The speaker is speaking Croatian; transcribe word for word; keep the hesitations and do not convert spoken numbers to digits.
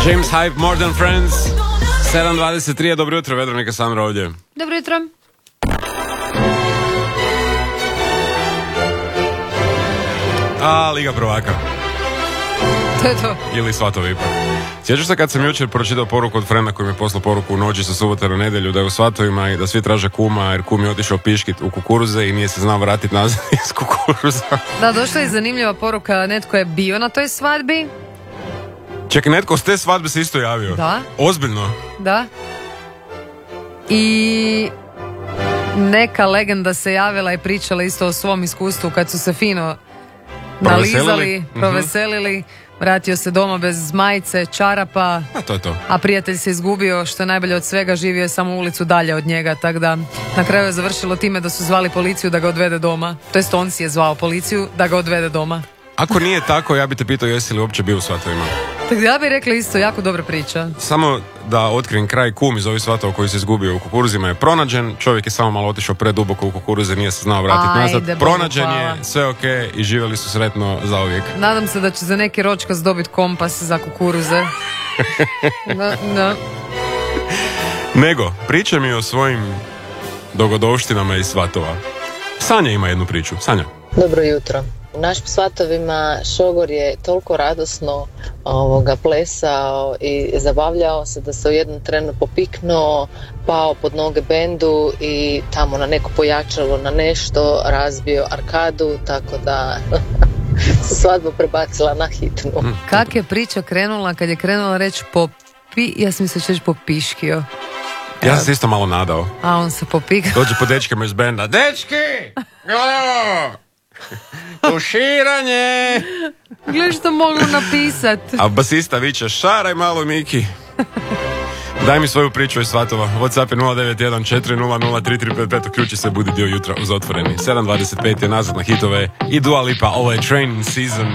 James Hype, More Than Friends. sedam dvadeset tri, dobro jutro, Vedrovnika Sandra ovdje. Dobro jutro. A, Liga prvaka. To je to. Ili svatovi ipak. Sjećaš se kad sam jučer pročitao poruku od frenda koji mi je poslao poruku u noći sa subota na nedjelju da je u svatovima i da svi traže kuma jer kum je otišao piškit u kukuruze i nije se znao vratiti nazad iz kukuruza. Da, došla je zanimljiva poruka, netko je bio na toj svadbi. Čekaj, netko s te svadbe se isto javio? Da. Ozbiljno? Da. I neka legenda se javila i pričala isto o svom iskustvu kad su se fino nalizali, proveselili. Mm-hmm. Vratio se doma bez majice, čarapa, a, to je to. A prijatelj se izgubio, što je najbolje od svega, živio je samo ulicu dalje od njega, tako da na kraju je završilo time da su zvali policiju da ga odvede doma. To jest on si je zvao policiju da ga odvede doma. Ako nije tako, ja bi te pitao jesi li uopće bio u svatovima. Tako da ja bih rekla isto, jako dobra priča. Samo da otkrijem kraj, kum iz ovih svatova koji se izgubio u kukuruzima je pronađen, čovjek je samo malo otišao preduboko u kukuruze, nije se znao vratiti nazad. Pronađen je, sve ok i živjeli su sretno zauvijek. Nadam se da će za neki ročkas dobiti kompas za kukuruze. Da, da. Nego, priča mi o svojim dogodovštinama iz svatova. Sanja ima jednu priču. Sanja. Dobro jutro. U našim svatovima šogor je toliko radosno ovoga, plesao i zabavljao se da se u jednom trenu popiknuo, pao pod noge bendu i tamo na neko pojačalo na nešto, razbio arkadu, tako da se svadba prebacila na hitnu. Kak je priča krenula kad je krenula reći popi, ja sam mislila će reći popiškio. Ja sam se isto malo nadao. A on se popikao. Dođe po dečkama iz benda. Dečki! Gledamo! Tuširanje! Gledaj što mogu napisat. A basista viče, šaraj malo Miki. Daj mi svoju priču iz svatova. WhatsApp je nula devet jedan četiri nula nula tri tri pet pet. Uključi se, budi dio jutra uz otvoreni. sedam dvadeset pet je nazad na hitove i Dua Lipa, ovo je Training Season.